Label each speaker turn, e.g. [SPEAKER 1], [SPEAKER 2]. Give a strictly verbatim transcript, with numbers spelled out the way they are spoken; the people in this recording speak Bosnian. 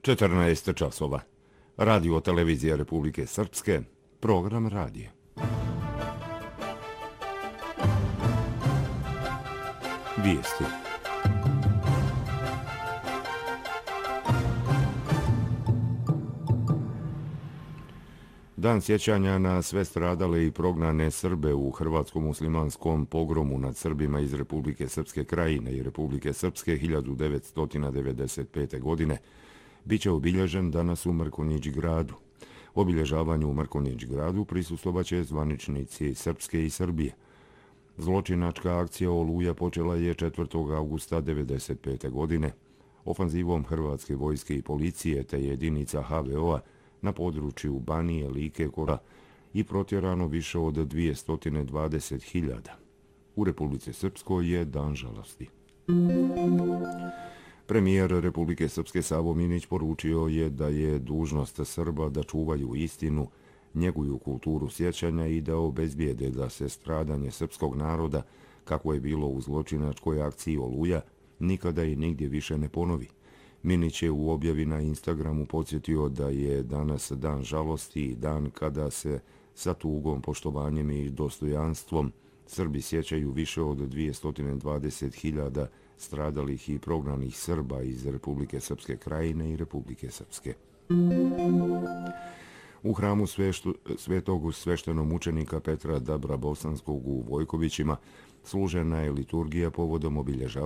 [SPEAKER 1] četrnaest časova. Radio televizija Republike Srpske, program radije. Vijesti. Dan sjećanja na sve stradale i prognane Srbe u hrvatskom muslimanskom pogromu nad Srbima iz Republike Srpske Krajine i Republike Srpske hiljadu devetsto devedeset pete. godine biće obilježen danas u Mrkonjić gradu. Obilježavanju u Mrkonjić gradu prisustvovaće zvaničnici Srpske i Srbije. Zločinačka akcija Oluja počela je četvrtog avgusta devedeset pete. godine ofanzivom hrvatske vojske i policije te jedinica ha ve o-a na području Banije, Like, Kora i protjerano više od dvjesto dvadeset hiljada. U Republici Srpskoj je dan žalosti. Premijer Republike Srpske Savo Minić poručio je da je dužnost Srba da čuvaju istinu, njeguju kulturu sjećanja i da obezbijede da se stradanje srpskog naroda, kako je bilo u zločinačkoj akciji Oluja, nikada i nigdje više ne ponovi. Minić je u objavi na Instagramu podsjetio da je danas dan žalosti i dan kada se sa tugom, poštovanjem i dostojanstvom Srbi sjećaju više od dvjesto dvadeset hiljada stradalih i prognanih Srba iz Republike Srpske Krajine i Republike Srpske. U hramu sveštu, svetog sveštenomučenika Petra Dabra Bosanskog u Vojkovićima služena je liturgija povodom obilježavanja